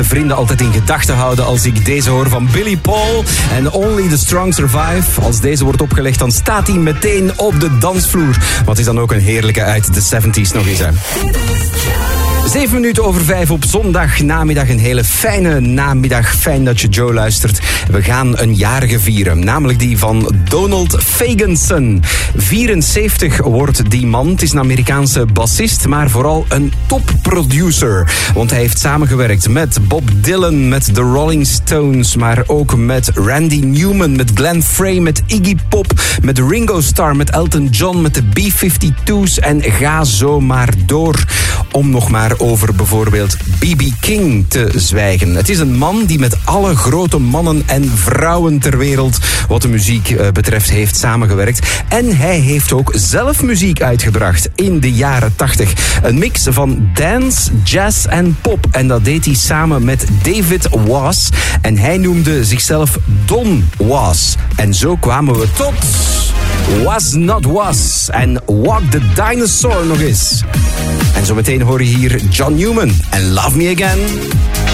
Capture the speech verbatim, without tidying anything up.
vrienden altijd in gedachten houden als ik deze hoor van Billy Paul en Only the Strong Survive. Als deze wordt opgelegd, dan staat hij meteen op de dansvloer. Wat is dan ook een heerlijke uit de zeventig nog eens, hè. Zeven minuten over vijf op zondag namiddag. Een hele fijne namiddag. Fijn dat je Joe luistert. We gaan een jarige vieren. Namelijk die van Donald Fagenson. vierenzeventig wordt die man. Het is een Amerikaanse bassist, maar vooral een topproducer. Want hij heeft samengewerkt met Bob Dylan, met The Rolling Stones, maar ook met Randy Newman, met Glenn Frey, met Iggy Pop, met Ringo Starr, met Elton John, met de B vijfentwintig's en ga zo maar door. Om nog maar over bijvoorbeeld B B King te zwijgen. Het is een man die met alle grote mannen en vrouwen ter wereld wat de muziek betreft heeft samengewerkt. En hij heeft ook zelf muziek uitgebracht in de jaren tachtig. Een mix van dance, jazz en pop. En dat deed hij samen met David Was. En hij noemde zichzelf Don Was. En zo kwamen we tot Was Not Was en Walk the Dinosaur nog eens. En zometeen hoor je hier John Newman en Love Me Again.